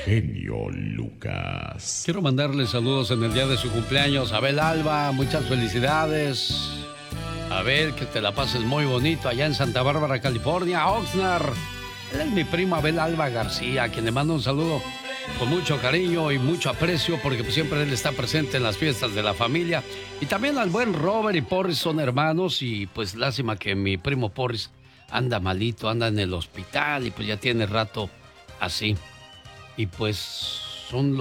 genio Lucas. Quiero mandarle saludos en el día de su cumpleaños a Abel Alba, muchas felicidades. Abel, que te la pases muy bonito allá en Santa Bárbara, California. Oxnard, él es mi primo Abel Alba García, a quien le mando un saludo con mucho cariño y mucho aprecio, porque siempre él está presente en las fiestas de la familia. Y también al buen Robert y Porris son hermanos, y pues lástima que mi primo Porris anda malito, anda en el hospital y pues ya tiene rato así. Y pues son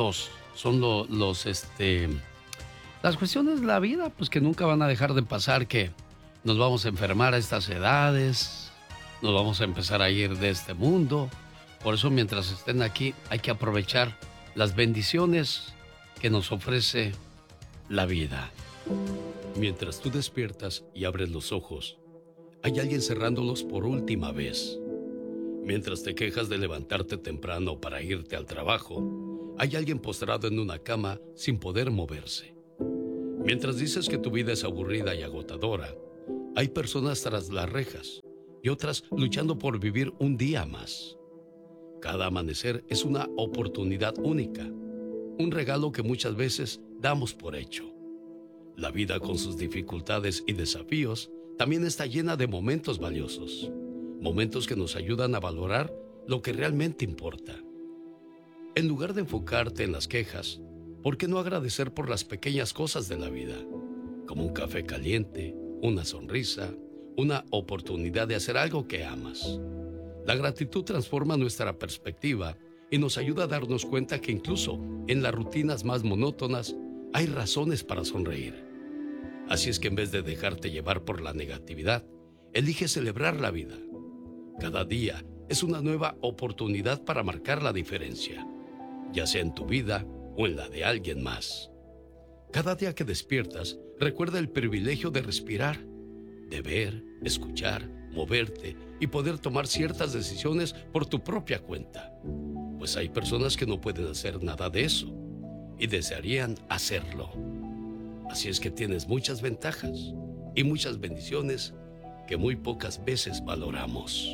las cuestiones de la vida, pues que nunca van a dejar de pasar, que nos vamos a enfermar a estas edades, nos vamos a empezar a ir de este mundo. Por eso, mientras estén aquí, hay que aprovechar las bendiciones que nos ofrece la vida. Mientras tú despiertas y abres los ojos, hay alguien cerrándolos por última vez. Mientras te quejas de levantarte temprano para irte al trabajo, hay alguien postrado en una cama sin poder moverse. Mientras dices que tu vida es aburrida y agotadora, hay personas tras las rejas y otras luchando por vivir un día más. Cada amanecer es una oportunidad única, un regalo que muchas veces damos por hecho. La vida, con sus dificultades y desafíos, también está llena de momentos valiosos, momentos que nos ayudan a valorar lo que realmente importa. En lugar de enfocarte en las quejas, ¿por qué no agradecer por las pequeñas cosas de la vida? Como un café caliente, una sonrisa, una oportunidad de hacer algo que amas. La gratitud transforma nuestra perspectiva y nos ayuda a darnos cuenta que incluso en las rutinas más monótonas hay razones para sonreír. Así es que en vez de dejarte llevar por la negatividad, elige celebrar la vida. Cada día es una nueva oportunidad para marcar la diferencia, ya sea en tu vida o en la de alguien más. Cada día que despiertas, recuerda el privilegio de respirar, de ver, escuchar, moverte y poder tomar ciertas decisiones por tu propia cuenta. Pues hay personas que no pueden hacer nada de eso y desearían hacerlo. Así es que tienes muchas ventajas y muchas bendiciones que muy pocas veces valoramos.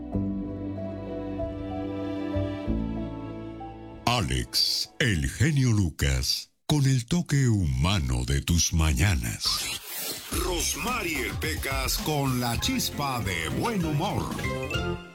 Alex, el genio Lucas, con el toque humano de tus mañanas. Rosmarie Pecas con la chispa de buen humor.